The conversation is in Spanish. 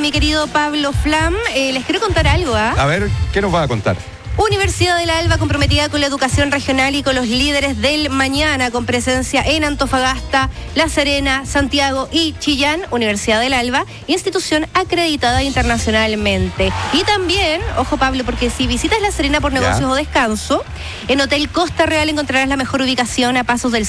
mi querido Pablo Flam. Les quiero contar algo, ¿ah? A ver, ¿qué nos va a contar? Universidad del Alba comprometida con la educación regional y con los líderes del mañana, con presencia en Antofagasta, La Serena, Santiago y Chillán. Universidad del Alba, institución acreditada internacionalmente. Y también, ojo Pablo, porque si visitas La Serena por negocios o descanso, en Hotel Costa Real encontrarás la mejor ubicación a pasos del